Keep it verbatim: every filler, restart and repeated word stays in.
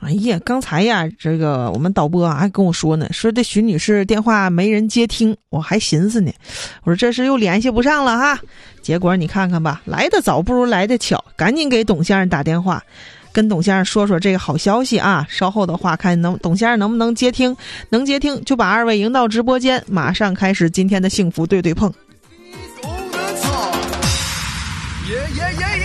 哎呀，刚才呀，这个我们导播啊还跟我说呢，说这徐女士电话没人接听，我还寻思呢，我说这是又联系不上了哈。结果你看看吧，来得早不如来得巧，赶紧给董先生打电话，跟董先生说说这个好消息啊。稍后的话，看能董先生能不能接听，能接听就把二位迎到直播间，马上开始今天的幸福对对碰。耶耶耶！